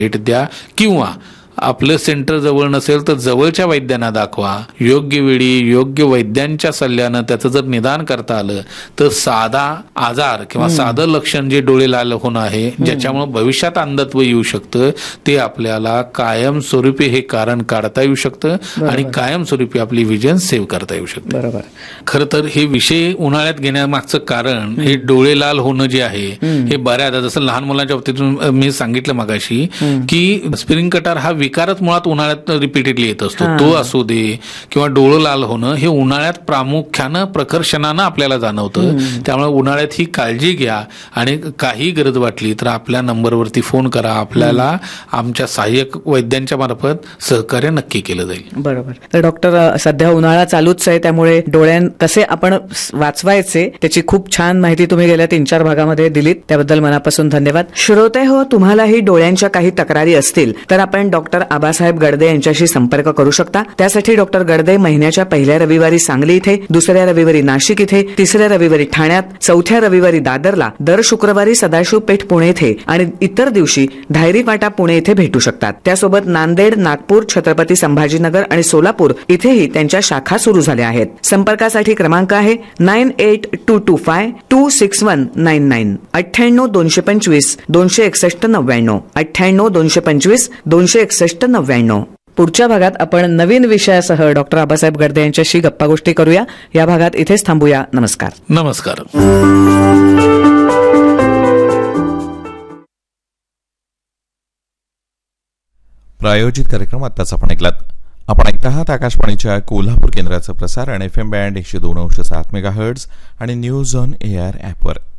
भेट द्या किंवा आपलं सेंटर जवळ नसेल तर जवळच्या वैद्यांना दाखवा. योग्य वेळी योग्य वैद्यांच्या सल्ल्यानं त्याचं जर निदान करता आलं तर साधा आजार किंवा साधं लक्षण जे डोळे लाल होणं आहे, ज्याच्यामुळे भविष्यात अंधत्व येऊ शकतं, ते आपल्याला कायमस्वरूपी हे कारण काढता येऊ शकतं आणि कायमस्वरूपी आपली विजन सेव्ह करता येऊ शकतं. बरोबर. खरं तर हे विषय उन्हाळ्यात घेण्यामागचं कारण हे डोळे लाल होणं जे आहे हे बऱ्याचदा, जसं लहान मुलांच्या बाबतीतून मी सांगितलं मगाशी की स्प्रिंग कटार हा विकारच मुळात उन्हाळ्यात रिपीटेडली येत असतो. तो असू दे किंवा डोळं लाल होणं हे उन्हाळ्यात प्रामुख्यानं प्रकर्षणानं आपल्याला जाणवतं. त्यामुळे उन्हाळ्यात ही काळजी घ्या आणि काही गरज वाटली तर आपल्या नंबरवरती फोन करा. आपल्याला आमच्या सहाय्यक वैद्यांच्या मार्फत सहकार्य नक्की केलं जाईल. बरोबर. तर डॉक्टर, सध्या उन्हाळा चालूच आहे, त्यामुळे डोळ्यां कसे आपण वाचवायचे त्याची खूप छान माहिती तुम्ही गेल्या 3-4 भागामध्ये दिलीत. त्याबद्दल मनापासून धन्यवाद. श्रोते हो, तुम्हालाही डोळ्यांच्या काही तक्रारी असतील तर आपण डॉक्टर आबासाहेब गडदे यांच्याशी संपर्क करू शकता. त्यासाठी डॉक्टर गडदे महिन्याच्या पहिल्या रविवारी सांगली इथे, दुसऱ्या रविवारी नाशिक इथे, तिसऱ्या रविवारी ठाण्यात, चौथ्या रविवारी दादरला, दर शुक्रवारी सदाशिव पेठ पुणे इथे आणि इतर दिवशी धायरी फाटा पुणे इथे भेटू शकतात. त्यासोबत नांदेड, नागपूर, छत्रपती संभाजीनगर आणि सोलापूर इथेही त्यांच्या शाखा सुरू झाल्या आहेत. संपर्कासाठी क्रमांक आहे 9822526199 98 225 261 99 98 225 261 पुढच्या भागात आपण नवीन विषयासह डॉक्टर आबासाहेब गडदे यांच्याशी गप्पा गोष्टी करूया. या भागात इथेच थांबूया. नमस्कार. नमस्कार. प्रायोजित कार्यक्रम आत्ताच आपण ऐकलात. आपण ऐकत आहात आकाशवाणीच्या कोल्हापूर केंद्राचं प्रसारण FM बँड 102.7 मेगाहर्ट्झ आणि न्यूज ऑन एआर ॲपवर.